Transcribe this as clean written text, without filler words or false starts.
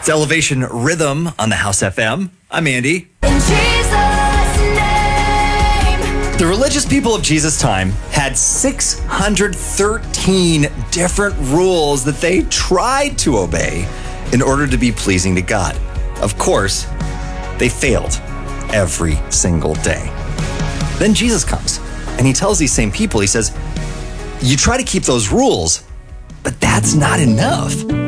It's Elevation Rhythm on the House FM. I'm Andy. In Jesus' name. The religious people of Jesus' time had 613 different rules that they tried to obey in order to be pleasing to God. Of course, they failed every single day. Then Jesus comes and he tells these same people, he says, you try to keep those rules, but that's not enough.